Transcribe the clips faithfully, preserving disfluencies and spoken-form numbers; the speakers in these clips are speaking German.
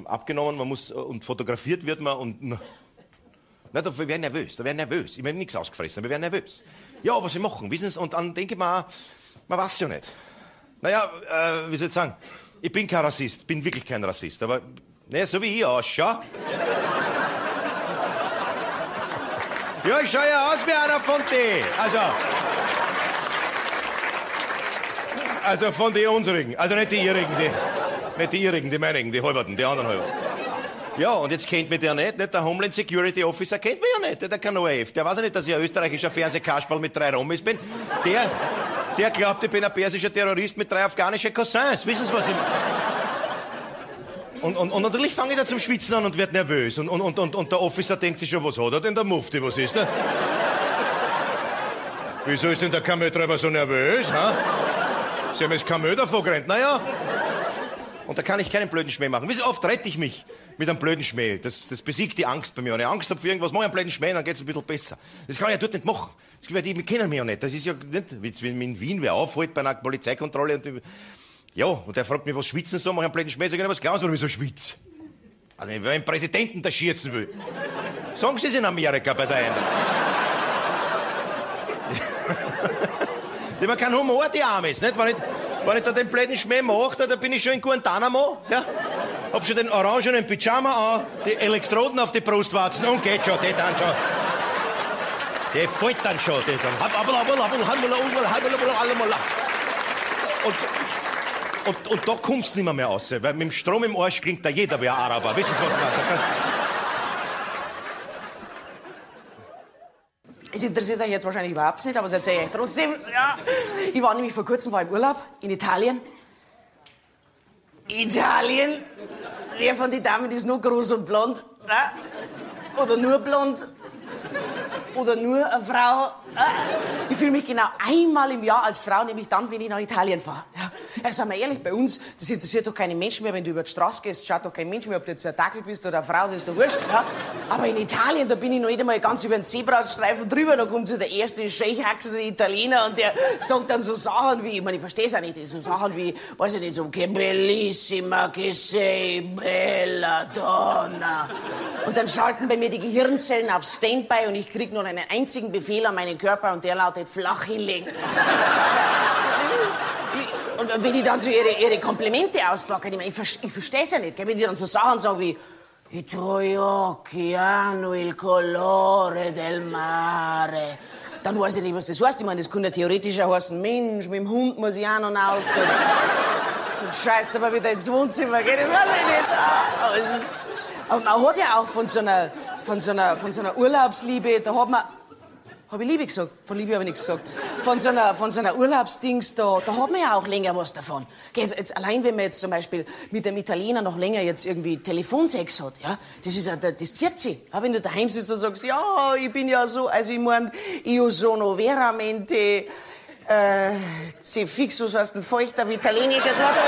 abgenommen, man muss, und fotografiert wird man und... Na, da wäre nervös, da wäre nervös. Ich meine, nichts ausgefressen, wir wären nervös. Ja, was sie machen, wissen Sie, und dann denke ich mir, man weiß ja nicht. Naja, äh, wie soll ich sagen, ich bin kein Rassist, bin wirklich kein Rassist, aber, ne, so wie ich ausschaue. Ja, ich schaue ja aus wie einer von denen. Also, also von den unsrigen, also nicht die ihrigen, die, nicht die ihrigen, die meinigen, die halberten, die anderen halberten. Ja, und jetzt kennt mich der nicht, nicht? Der Homeland Security Officer kennt mich ja nicht, der K N O F. Der weiß ja nicht, dass ich ein österreichischer Fernsehkasperl mit drei Romis bin. Der, der glaubt, ich bin ein persischer Terrorist mit drei afghanischen Cousins. Wissen Sie, was ich... Und, und, und natürlich fange ich da zum Schwitzen an und werde nervös. Und, und, und, und der Officer denkt sich schon, was hat er denn, der Mufti, was ist er? Wieso ist denn der Kameltreiber so nervös, ha? Sie haben jetzt Kamel davor gerannt, naja. Und da kann ich keinen blöden Schmäh machen. Wie oft rette ich mich mit einem blöden Schmäh? Das, das besiegt die Angst bei mir. Wenn ich Angst habe für irgendwas, mache ich einen blöden Schmäh, dann geht es ein bisschen besser. Das kann ich ja dort nicht machen. Das, die kennen mich ja nicht. Das ist ja nicht, wie wenn in Wien wer aufholt bei einer Polizeikontrolle. Und, ja, und der fragt mich, was schwitzen soll, mache ich einen blöden Schmäh, sag ich, was glaubst du, warum ich so schwitze? Also, wenn ich einen Präsidenten da schießen will. Sagen Sie es in Amerika bei der Einheit. Die haben keinen Humor, die Amis, nicht? Wenn ich, wenn ich da den blöden Schmäh mache, da bin ich schon in Guantanamo, ja? Hab schon den orangenen Pyjama an, die Elektroden auf die Brustwarzen und geht schon, die dann schon. Die fällt dann schon, die dann. Und, und, und da kommst du nicht mehr, mehr raus, weil mit dem Strom im Arsch klingt da jeder wie ein Araber. Wissen Sie, was ich meine? Es interessiert euch jetzt wahrscheinlich überhaupt nicht, aber es erzähle ich euch trotzdem. Ja. Ich war nämlich vor kurzem war im Urlaub in Italien. Italien? Wer von den Damen ist nur groß und blond? Ja? Oder nur blond? Oder nur eine Frau? Ich fühle mich genau einmal im Jahr als Frau, nämlich dann, wenn ich nach Italien fahre. Ja. Ja, sagen wir ehrlich, bei uns, das interessiert doch keinen Menschen mehr, wenn du über die Straße gehst, schaut doch kein Mensch mehr, ob du jetzt ein Dackel bist oder eine Frau, das ist doch wurscht. Ja. Aber in Italien, da bin ich noch nicht einmal ganz über den Zebrastreifen drüber, da kommt so der erste schräghaxende Italiener und der sagt dann so Sachen wie, ich meine, ich verstehe es auch nicht, so Sachen wie, weiß ich nicht, so, che bellissima che sei, bella donna. Und dann schalten bei mir die Gehirnzellen auf Standby und ich krieg nur einen einzigen Befehl an meinen Körper und der lautet flach hinlegen. Und wenn die dann so ihre, ihre Komplimente auspacken, ich, mein, ich, ich verstehe es ja nicht, gell? Wenn die dann so Sachen sagen wie I tuoi occhi hanno il colore del mare. Dann weiß ich nicht, was das heißt. Ich meine, das kann ja theoretisch auch heißen, Mensch, mit dem Hund muss ich auch noch raus. Sonst scheißt er mal wieder ins Wohnzimmer, gell? Das weiß ich nicht. Aber, es ist, aber man hat ja auch von so einer, von so einer, von so einer Urlaubsliebe, da hat man... Hab ich Liebe gesagt? Von Liebe habe ich nichts gesagt. Von so einer, von so einer Urlaubsdings, da, da hat man ja auch länger was davon. Jetzt, jetzt, allein wenn man jetzt zum Beispiel mit dem Italiener noch länger jetzt irgendwie Telefonsex hat, ja, das ist ja, das zieht sich. Ja, wenn du daheim sitzt und sagst, ja, ich bin ja so, also ich mein, io sono veramente, äh, se fix, was heißt denn, feucht auf Italienisch, jetzt warte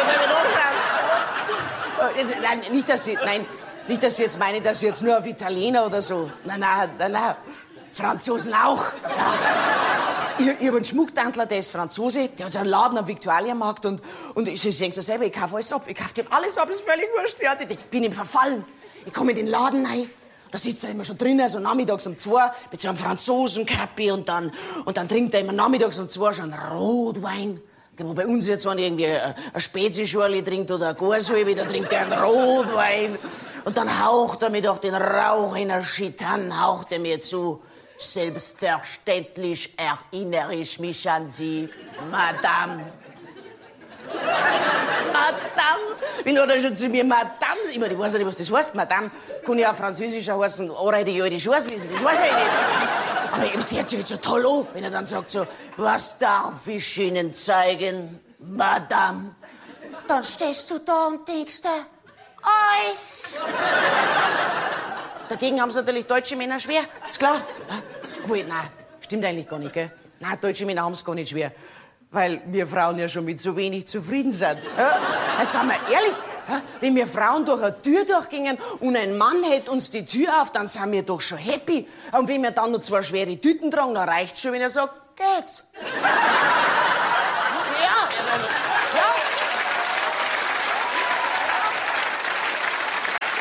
mal, jetzt, nein, nicht, dass ich, nein, nicht, dass ich jetzt meine, dass ich jetzt nur auf Italiener oder so, nein, nein, nein, nein. Franzosen auch. Ja. Ich, ich hab einen Schmucktantler, der ist Franzose, der hat so einen Laden am Viktualienmarkt und, und ich denke so selber, ich kaufe alles ab, ich kaufe dem alles ab, ist völlig wurscht. Ja, ich bin ihm verfallen. Ich komme in den Laden rein, da sitzt er immer schon drinnen, so nachmittags um zwei, mit so einem Franzosenkappi und dann, und dann trinkt er immer nachmittags um zwei schon Rotwein. Der, wo bei uns jetzt, wenn irgendwie ein Spezischorli trinkt oder ein Gorsalbe, da trinkt er einen Rotwein. Und dann haucht er mir doch den Rauch einer Gitan, haucht er mir zu. Selbstverständlich erinnere ich mich an Sie, Madame. Madame? Wie hat er schon zu mir Madame? Ich meine, ich weiß nicht, was das heißt, Madame. Kann ja auch Französisch heißen, oder die alte Schuhe wissen, das weiß ich nicht. Aber eben, sie hört sich halt so toll an, wenn er dann sagt so, was darf ich Ihnen zeigen, Madame? Dann stehst du da und denkst dir, Eis. Dagegen haben es natürlich deutsche Männer schwer, ist klar. Obwohl, nein, stimmt eigentlich gar nicht, gell? Nein, deutsche Männer haben es gar nicht schwer. Weil wir Frauen ja schon mit so wenig zufrieden sind. Ja? Also, sagen wir ehrlich, ja? Wenn wir Frauen durch eine Tür durchgingen und ein Mann hält uns die Tür auf, dann sind wir doch schon happy. Und wenn wir dann noch zwei schwere Tüten tragen, dann reicht's schon, wenn er sagt, geht's. Ja, ja.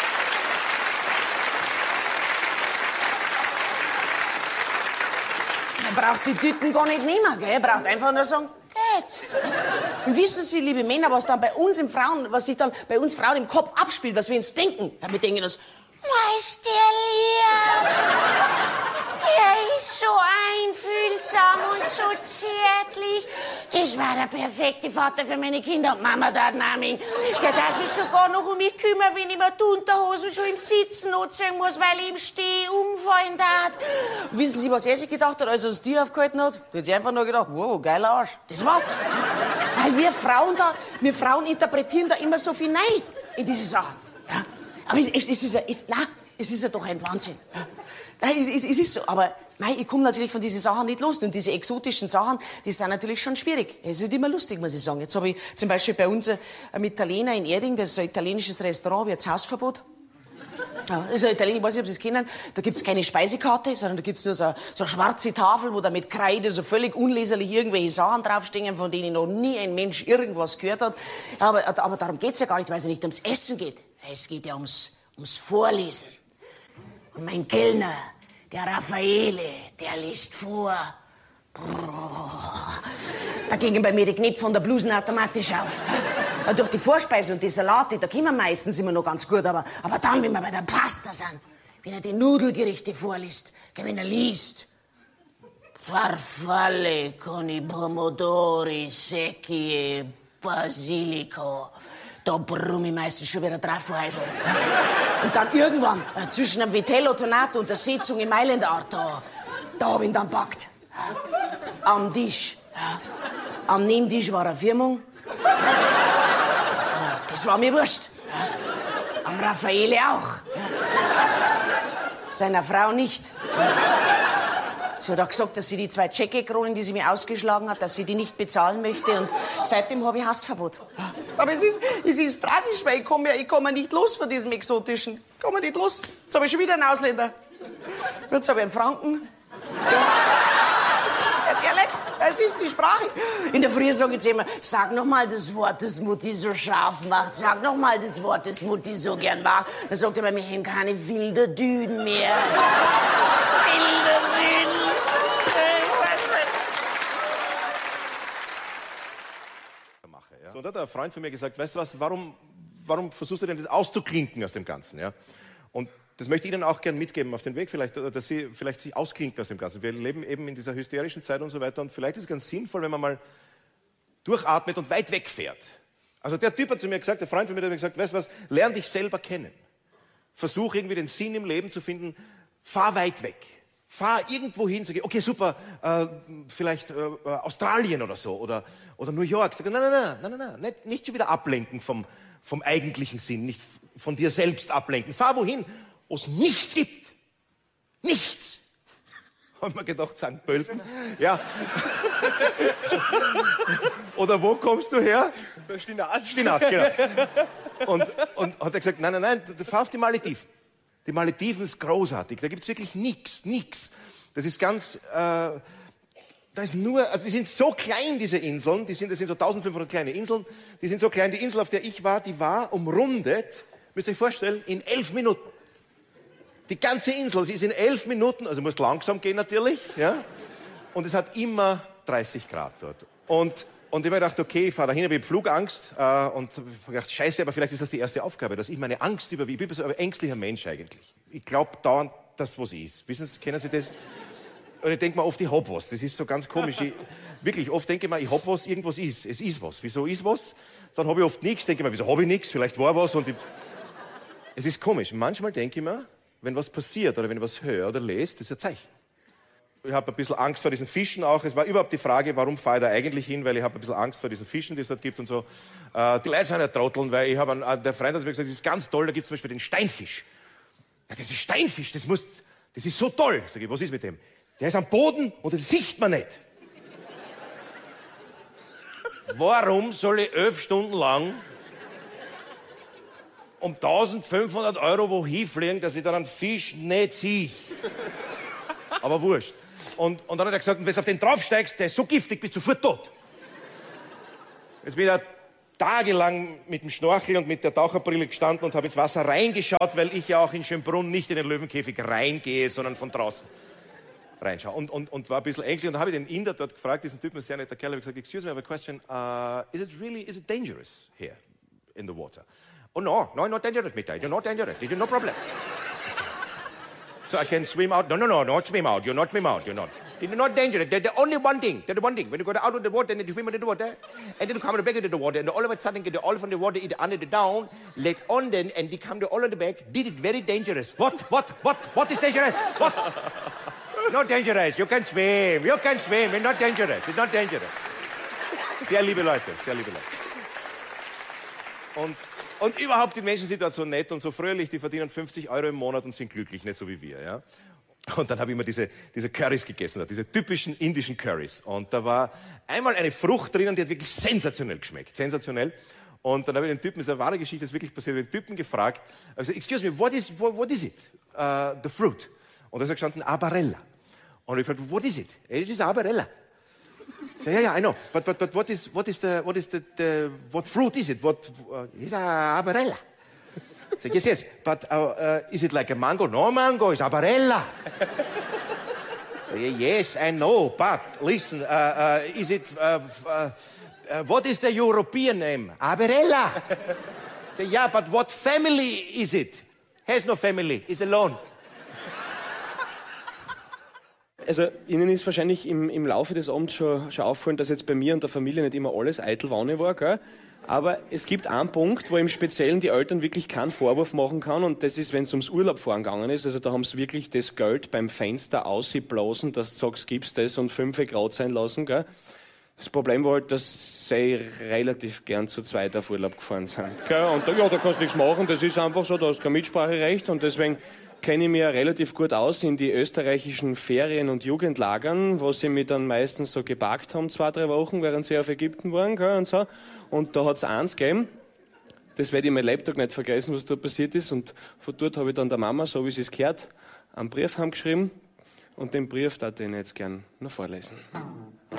Er braucht die Tüten gar nicht nehmen, gell? Er braucht einfach nur sagen, geht's. Und wissen Sie, liebe Männer, was dann bei uns im Frauen, was sich dann bei uns Frauen im Kopf abspielt, was wir uns denken? Ja, wir denken uns, was der lieb. Der ist so einfühlsam und so zärtlich. Das war der perfekte Vater für meine Kinder. Und Mama da Namen. Der darf sich sogar noch um mich kümmern, wenn ich mir die Unterhosen schon im Sitzen anziehen muss, weil ich im Steh umfallen darf. Wissen Sie, was er sich gedacht hat, als er uns die aufgehalten hat? Der hat sich einfach nur gedacht, wow, geiler Arsch. Das war's. Weil wir Frauen da, wir Frauen interpretieren da immer so viel rein in diese Sachen. Ja. Aber es, es, es, ist, ja, es, na, es ist ja doch ein Wahnsinn. Ja. Nein, es, es, es ist so, aber nein, ich komme natürlich von diesen Sachen nicht los. Und diese exotischen Sachen, die sind natürlich schon schwierig. Es ist nicht immer lustig, muss ich sagen. Jetzt habe ich zum Beispiel bei uns einen Italiener in Erding, das ist ein italienisches Restaurant, wie jetzt Hausverbot. Ja, das ist ein Italiener, ich weiß nicht, ob Sie es kennen. Da gibt's keine Speisekarte, sondern da gibt's nur so, so eine schwarze Tafel, wo da mit Kreide so völlig unleserlich irgendwelche Sachen draufstehen, von denen noch nie ein Mensch irgendwas gehört hat. Aber, aber darum geht's ja gar nicht, weil es ja nicht ums Essen geht. Es geht ja ums, ums Vorlesen. Und mein Kellner, der Raffaele, der liest vor. Da gingen bei mir die Knöpfe von der Blusen automatisch auf. Ja, durch die Vorspeise und die Salate, da kommen wir meistens immer noch ganz gut. Aber, aber dann, wenn wir bei der Pasta sind, wenn er die Nudelgerichte vorliest, wenn er liest. Farfalle con i pomodori secchi e basilico. Da brumm ich meistens schon wieder drauf, Heisel. Und dann irgendwann, äh, zwischen einem Vitello Tonato und der Sitzung im Mailand Art, da, da hab ich ihn dann packt. Am Tisch. Am Nebentisch war eine Firmung. Das war mir wurscht. Am Raffaele auch. Seiner Frau nicht. Sie hat auch gesagt, dass sie die zwei Tschecke-Kronen, die sie mir ausgeschlagen hat, dass sie die nicht bezahlen möchte. Und seitdem habe ich Hausverbot. Aber es ist, es ist tragisch, weil ich komme ja, ich komme nicht los von diesem Exotischen. Ich komme nicht los. Jetzt habe ich schon wieder einen Ausländer. Jetzt habe ich einen Franken. Das ist der Dialekt. Es ist die Sprache. In der Früh sagen sie immer, sag noch mal das Wort, das Mutti so scharf macht. Sag noch mal das Wort, das Mutti so gern mag. Dann sagt er bei mir, ich habe keine wilde Düden mehr. Wilde Düden. So, und da hat ein Freund von mir gesagt, weißt du was, warum, warum versuchst du denn das auszuklinken aus dem Ganzen? Ja? Und das möchte ich Ihnen auch gern mitgeben auf den Weg, vielleicht, dass Sie vielleicht sich ausklinken aus dem Ganzen. Wir leben eben in dieser hysterischen Zeit und so weiter und vielleicht ist es ganz sinnvoll, wenn man mal durchatmet und weit wegfährt. Also der Typ hat zu mir gesagt, der Freund von mir hat mir gesagt, weißt du was, lern dich selber kennen. Versuch irgendwie den Sinn im Leben zu finden, fahr weit weg. Fahr irgendwo hin, sag ich, okay, super, äh, vielleicht äh, Australien oder so oder, oder New York. Sag ich, nein, nein, nein, nein, nein, nein, nicht, nicht schon wieder ablenken vom, vom eigentlichen Sinn, nicht von dir selbst ablenken. Fahr wohin, wo es nichts gibt. Nichts. Haben wir gedacht, Sankt Pölten. Ja. Oder wo kommst du her? Stinaz. Stinaz, genau. Und, und hat er gesagt, nein, nein, nein, du fahr auf die Malediven. Die Malediven ist großartig, da gibt's wirklich nichts, nichts. Das ist ganz, äh, da ist nur, also die sind so klein, diese Inseln, die sind, das sind so eintausendfünfhundert kleine Inseln, die sind so klein, die Insel, auf der ich war, die war umrundet, müsst ihr euch vorstellen, in elf Minuten. Die ganze Insel, sie ist in elf Minuten, also muss langsam gehen natürlich, ja, und es hat immer dreißig Grad dort. Und Und ich habe mir gedacht, okay, ich fahre dahin, ich habe Flugangst äh, und habe gedacht, scheiße, aber vielleicht ist das die erste Aufgabe, dass ich meine Angst überwiege. Ich bin so ein ängstlicher Mensch eigentlich. Ich glaube dauernd, dass was ist. Wissen Sie, kennen Sie das? Und ich denke mir oft, ich hab was. Das ist so ganz komisch. Ich, wirklich, oft denke ich mir, ich hab was, irgendwas ist. Es ist was. Wieso ist was? Dann habe ich oft nichts. Denke ich mir, wieso habe ich nichts? Vielleicht war was. Und ich, es ist komisch. Manchmal denke ich mir, wenn was passiert oder wenn ich was höre oder lese, das ist ein Zeichen. Ich habe ein bisschen Angst vor diesen Fischen auch. Es war überhaupt die Frage, warum fahre ich da eigentlich hin, weil ich habe ein bisschen Angst vor diesen Fischen, die es dort gibt und so. Äh, die Leute sind ja trotteln, weil ich habe einen, der Freund hat mir gesagt, das ist ganz toll, da gibt es zum Beispiel den Steinfisch. Ja, der Steinfisch, das muss, das ist so toll. Sag ich, was ist mit dem? Der ist am Boden und den sieht man nicht. Warum soll ich elf Stunden lang um eintausendfünfhundert Euro wohin fliegen, dass ich dann einen Fisch nicht sehe? Aber wurscht. Und, und dann hat er gesagt, wenn du auf den draufsteigst, der ist so giftig, bist du sofort tot. Jetzt bin ich da tagelang mit dem Schnorchel und mit der Taucherbrille gestanden und habe ins Wasser reingeschaut, weil ich ja auch in Schönbrunn nicht in den Löwenkäfig reingehe, sondern von draußen. reinschaue. Und, und, und war ein bisschen ängstlich. Und dann habe ich den Inder dort gefragt, diesen Typen, ein sehr netter Kerl, habe ich gesagt, excuse me, I have a question. Uh, is it really, is it dangerous here in the water? Oh no, no, not dangerous, Mitai. You're not dangerous. You're no problem. So I can swim out. No, no, no, not swim out. You're not swim out. You're not. It's not dangerous. There's the only one thing. There's the one thing. When you go out of the water and you swim into the water, and then you come back into the water, and all of a sudden get all from the water, either under the down, let on then, and they come all on the back. Did it very dangerous. What? What? What? What is dangerous? What? Not dangerous. You can swim. You can swim. It's not dangerous. It's not dangerous. Sehr liebe Leute. Sehr liebe Leute. Und Und überhaupt die Menschen sind dort so nett und so fröhlich, die verdienen fünfzig Euro im Monat und sind glücklich, nicht so wie wir. Ja? Und dann habe ich immer diese, diese Currys gegessen, diese typischen indischen Currys. Und da war einmal eine Frucht drinnen, die hat wirklich sensationell geschmeckt, sensationell. Und dann habe ich den Typen, das ist eine wahre Geschichte, das ist wirklich passiert, den Typen gefragt, habe gesagt, excuse me, what is, what, what is it, uh, the fruit? Und da ist er gestanden, Abarella. Und ich fragte, what is it? It is Abarella. So, yeah, yeah, I know. But but but what is what is the what is the, the what fruit is it? What uh, it's a abarella. So, yes, yes. But uh, uh, is it like a mango? No mango. It's abarella. So, yeah, yes, I know. But listen, uh, uh, is it? Uh, uh, uh, what is the European name? Abarella. So, yeah, but what family is it? Has no family. It's alone. Also Ihnen ist wahrscheinlich im, im Laufe des Abends schon, schon auffallen, dass jetzt bei mir und der Familie nicht immer alles eitel Wanne war, gell? Aber es gibt einen Punkt, wo im Speziellen die Eltern wirklich keinen Vorwurf machen kann, und das ist, wenn es ums Urlaubfahren gegangen ist. Also da haben sie wirklich das Geld beim Fenster ausgeblasen, dass du sagst, gibst das und fünf Grad sein lassen, gell? Das Problem war halt, dass sie relativ gern zu zweit auf Urlaub gefahren sind, gell? Und da, ja, da kannst du nichts machen, das ist einfach so, da hast kein Mitspracherecht, und deswegen kenne ich mich ja relativ gut aus in die österreichischen Ferien- und Jugendlagern, wo sie mich dann meistens so geparkt haben, zwei, drei Wochen, während sie auf Ägypten waren, gell, und so. Und da hat es eins gegeben, das werde ich mein Lebtag nicht vergessen, was da passiert ist. Und von dort habe ich dann der Mama, so wie sie es gehört, einen Brief heimgeschrieben. Und den Brief darf ich Ihnen jetzt gern noch vorlesen.